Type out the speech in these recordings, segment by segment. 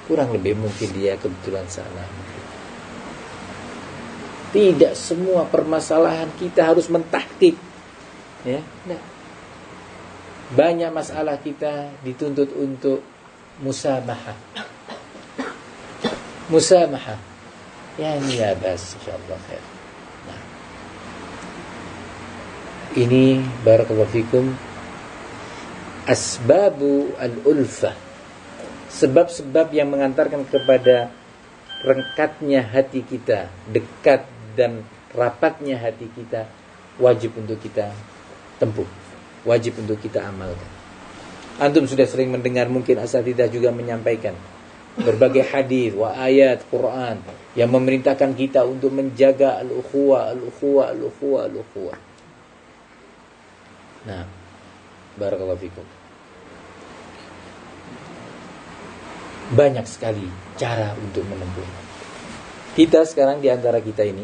kurang lebih mungkin dia kebetulan salah. Tidak semua permasalahan kita harus mentahqiq, ya. Nah, banyak masalah kita dituntut untuk musamahah. Ya ini ya bas, insyaallah khair. Nah, ini barakallahu fikum asbabu al-ulfah, sebab-sebab yang mengantarkan kepada rengkatnya hati kita, dekat dan rapatnya hati kita, wajib untuk kita tempuh, wajib untuk kita amalkan. Antum sudah sering mendengar, mungkin asatidzah juga menyampaikan berbagai hadis wa ayat Quran yang memerintahkan kita untuk menjaga al-ukhuwah. Nah, barakallahu fikum. Banyak sekali cara untuk menempuh. Kita sekarang di antara kita ini,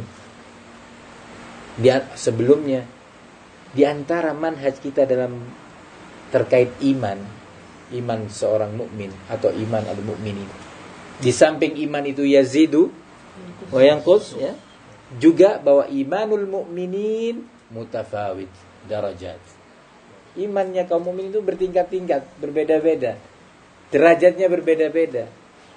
sebelumnya di antara manhaj kita dalam terkait iman seorang mukmin atau iman al-mukminin, di samping iman itu yazidu wa yanqus, ya, juga bahwa imanul mukminin mutafawit darajat. Imannya kaum mukmin itu bertingkat-tingkat, berbeda-beda. Derajatnya berbeda-beda.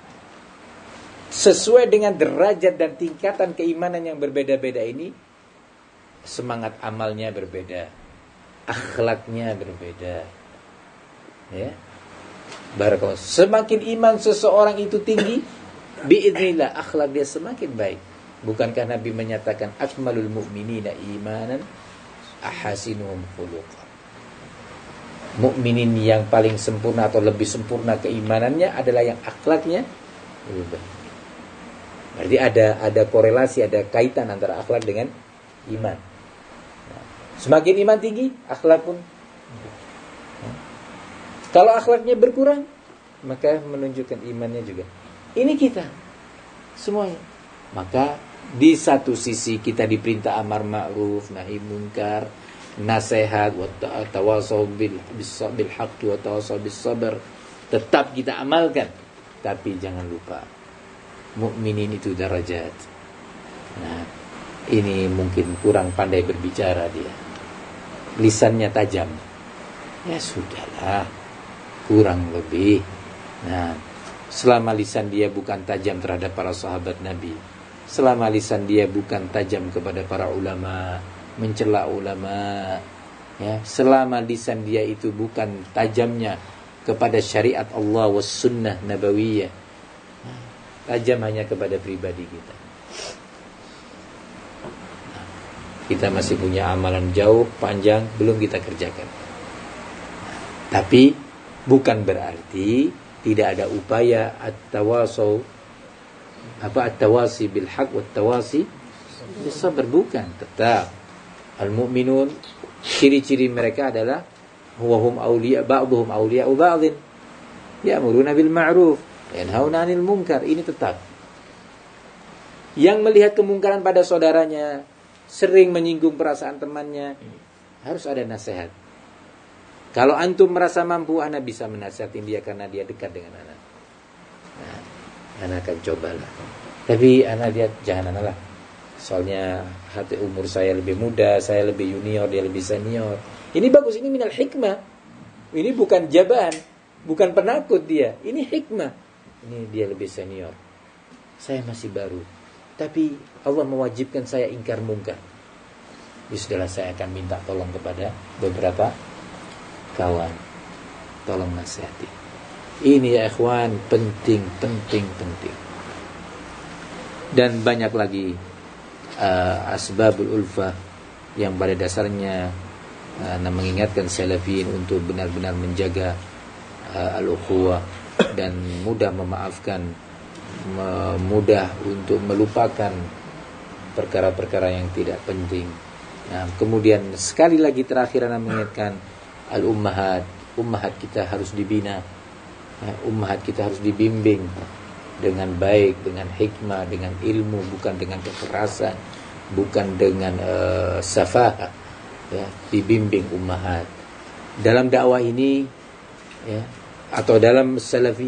Sesuai dengan derajat dan tingkatan keimanan yang berbeda-beda ini, semangat amalnya berbeda, akhlaknya berbeda. Ya. Barakallahu. Semakin iman seseorang itu tinggi, biidznillah akhlak dia semakin baik. Bukankah Nabi menyatakan akmalul mu'minina imanan ahasinuhum khuluqan. Mukminin yang paling sempurna atau lebih sempurna keimanannya adalah yang akhlaknya lebih baik. Berarti ada korelasi, ada kaitan antara akhlak dengan iman. Nah, semakin iman tinggi, akhlak pun. Kalau akhlaknya berkurang, maka menunjukkan imannya juga. Ini kita semuanya. Maka di satu sisi kita diperintah amar ma'ruf, nahi munkar, nasihat, wa tawasaw bil haqqi wa tawasaw bis sabr, tetap kita amalkan. Tapi jangan lupa, mukminin itu darajat. Nah, ini mungkin kurang pandai berbicara dia, lisannya tajam. Ya sudahlah, kurang lebih. Nah, selama lisan dia bukan tajam terhadap para sahabat Nabi, selama lisan dia bukan tajam kepada para ulama, mencela ulama, ya, selama lisan dia itu bukan tajamnya kepada syariat Allah was sunnah nabawiyah, tajam hanya kepada pribadi kita. Kita masih punya amalan jauh, panjang, belum kita kerjakan. Tapi bukan berarti tidak ada upaya at-tawasi bil haq wa at-tawasi bis sabr, bukan. Tetap al-mu'minun, ciri-ciri mereka adalah huwahum awliya ba'dhum awliya'u ba'dhin, ya'muruna bil ma'ruf yanhauna 'anil munkar. Ini tetap. Yang melihat kemungkaran pada saudaranya, sering menyinggung perasaan temannya, harus ada nasihat. Kalau antum merasa mampu, anak bisa menasihatin dia karena dia dekat dengan anak. Nah, anak akan cobalah. Tapi anak dia jangan anak lah. Soalnya hati umur saya lebih muda, saya lebih junior, dia lebih senior. Ini bagus, ini minal hikmah. Ini bukan jabaan, bukan penakut dia. Ini hikmah. Ini dia lebih senior, saya masih baru. Tapi Allah mewajibkan saya ingkar mungkar. Ya sudahlah, saya akan minta tolong kepada beberapa kawan, tolong nasihati. Ini ya ikhwan, penting. Dan banyak lagi asbabul ulfah yang pada dasarnya mengingatkan salafiyin untuk benar-benar menjaga al-ukhuwah dan mudah memaafkan, mudah untuk melupakan perkara-perkara yang tidak penting. Nah, kemudian sekali lagi terakhir Anda mengingatkan al-ummahat. Ummahat kita harus dibina, ummahat kita harus dibimbing dengan baik, dengan hikmah, dengan ilmu, bukan dengan kekerasan, bukan dengan safah, ya, dibimbing ummahat dalam dakwah ini, ya, atau dalam salafi